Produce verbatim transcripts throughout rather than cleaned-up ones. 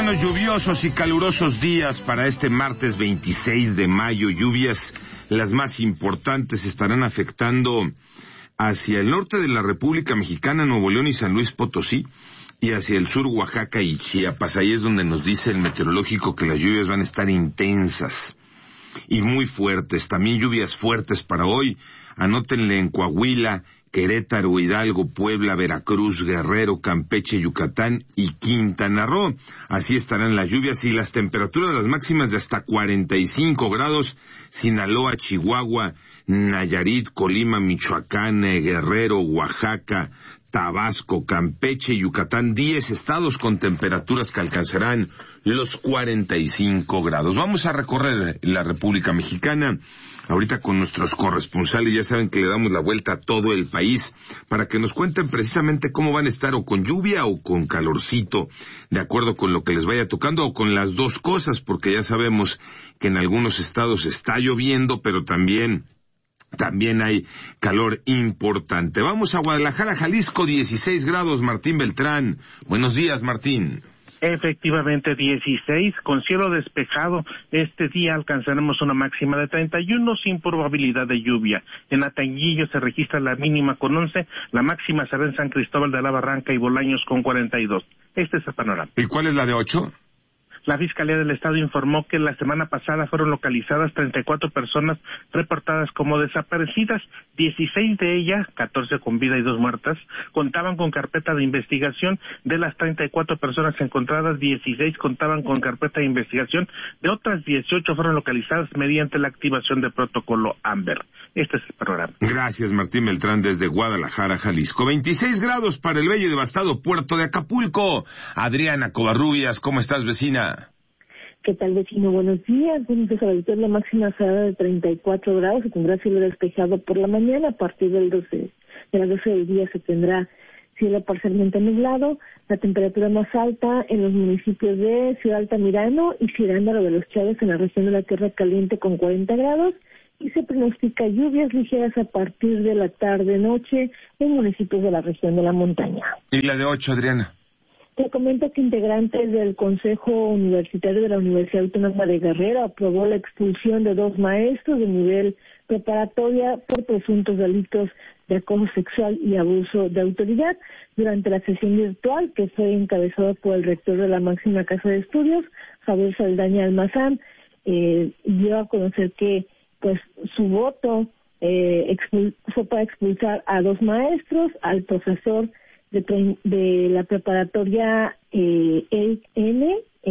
buenos, lluviosos y calurosos días para este martes veintiséis de mayo. Lluvias, las más importantes, estarán afectando hacia el norte de la República Mexicana, Nuevo León y San Luis Potosí, y hacia el sur, Oaxaca y Chiapas. Ahí es donde nos dice el meteorológico que las lluvias van a estar intensas y muy fuertes. También lluvias fuertes para hoy. Anótenle en Coahuila, Querétaro, Hidalgo, Puebla, Veracruz, Guerrero, Campeche, Yucatán y Quintana Roo. Así estarán las lluvias y las temperaturas, las máximas de hasta cuarenta y cinco grados. Sinaloa, Chihuahua, Nayarit, Colima, Michoacán, Guerrero, Oaxaca, Tabasco, Campeche, Yucatán, diez estados con temperaturas que alcanzarán los cuarenta y cinco grados. Vamos a recorrer la República Mexicana ahorita con nuestros corresponsales. Ya saben que le damos la vuelta a todo el país para que nos cuenten precisamente cómo van a estar, o con lluvia o con calorcito, de acuerdo con lo que les vaya tocando, o con las dos cosas, porque ya sabemos que en algunos estados está lloviendo, pero también También hay calor importante. Vamos a Guadalajara, Jalisco, dieciséis grados, Martín Beltrán. Buenos días, Martín. Efectivamente, dieciséis, con cielo despejado. Este día alcanzaremos una máxima de treinta y uno sin probabilidad de lluvia. En Atanguillo se registra la mínima con once, la máxima será en San Cristóbal de la Barranca y Bolaños con cuarenta y dos. Este es el panorama. ¿Y cuál es la de ocho? La Fiscalía del Estado informó que la semana pasada fueron localizadas treinta y cuatro personas reportadas como desaparecidas, dieciséis de ellas, catorce con vida y dos muertas, contaban con carpeta de investigación. De las treinta y cuatro personas encontradas, dieciséis contaban con carpeta de investigación, de otras dieciocho fueron localizadas mediante la activación del protocolo AMBER. Este es el programa. Gracias, Martín Beltrán, desde Guadalajara, Jalisco. veintiséis grados para el bello y devastado puerto de Acapulco. Adriana Covarrubias, ¿cómo estás, vecina? ¿Qué tal, vecino? Buenos días. Buenos días. Ahorita la máxima será de treinta y cuatro grados. Se tendrá cielo despejado por la mañana. A partir del doce, de las doce del día se tendrá cielo parcialmente nublado. La temperatura más alta en los municipios de Ciudad Altamirano y Cirándaro de los Chávez, en la región de la Tierra Caliente, con cuarenta grados. Y se pronostica lluvias ligeras a partir de la tarde-noche en municipios de la región de la montaña. ¿Y la de ocho, Adriana? Te comento que integrantes del Consejo Universitario de la Universidad Autónoma de Guerrero aprobó la expulsión de dos maestros de nivel preparatoria por presuntos delitos de acoso sexual y abuso de autoridad. Durante la sesión virtual, que fue encabezada por el rector de la máxima casa de estudios, Javier Saldaña Almazán, eh, dio a conocer que pues su voto eh, expul- fue para expulsar a dos maestros, al profesor de, de la preparatoria eh, E N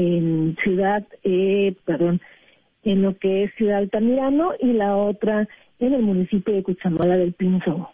en Ciudad, eh, perdón, en lo que es Ciudad Altamirano, y la otra en el municipio de Cuchamala del Pinzo.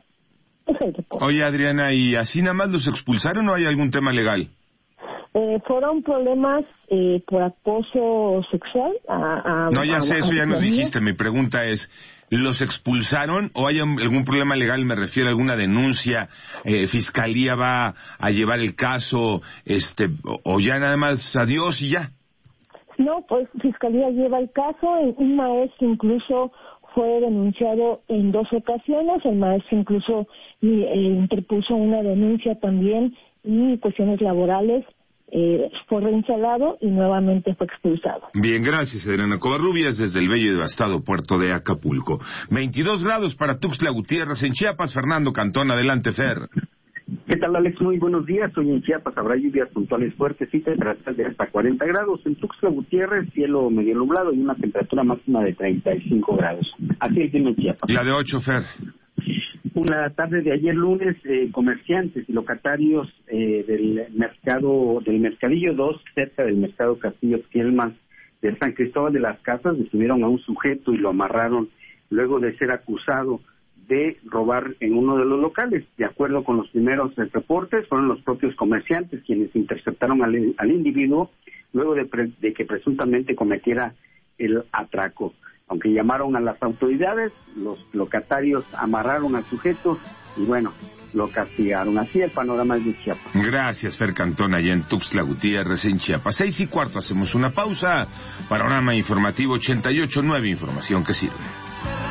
Oye, Adriana, ¿y así nada más los expulsaron o hay algún tema legal? Eh, fueron problemas eh, por acoso sexual. A, a, no, ya a, sé, a, eso a ya nos niños. dijiste. Mi pregunta es, ¿los expulsaron o hay algún problema legal? Me refiero a alguna denuncia, eh, fiscalía va a llevar el caso, este, o, o ya nada más adiós y ya. No, pues fiscalía lleva el caso. Un maestro incluso fue denunciado en dos ocasiones. El maestro incluso eh, interpuso una denuncia también y cuestiones laborales. Eh, fue reinstalado y nuevamente fue expulsado. Bien, gracias, Adriana Covarrubias, desde el bello y devastado puerto de Acapulco. veintidós grados para Tuxtla Gutiérrez, en Chiapas. Fernando Cantón, adelante, Fer. ¿Qué tal, Alex? Muy buenos días. Hoy en Chiapas habrá lluvias puntuales fuertes y temperaturas de hasta cuarenta grados. En Tuxtla Gutiérrez, cielo medio nublado y una temperatura máxima de treinta y cinco grados. Así es en Chiapas. La de ocho, Fer. Una tarde de ayer lunes, eh, comerciantes y locatarios eh, del mercado, del Mercadillo dos, cerca del Mercado Castillo Kielman de San Cristóbal de las Casas, detuvieron a un sujeto y lo amarraron luego de ser acusado de robar en uno de los locales. De acuerdo con los primeros reportes, fueron los propios comerciantes quienes interceptaron al, al individuo luego de, pre, de que presuntamente cometiera el atraco. Aunque llamaron a las autoridades, los locatarios amarraron al sujeto y bueno, lo castigaron. Así el panorama de Chiapas. Gracias, Fer Cantón, allá en Tuxtla Gutiérrez, en Chiapas. Seis y cuarto, hacemos una pausa. Panorama informativo ochenta y ocho punto nueve, información que sirve.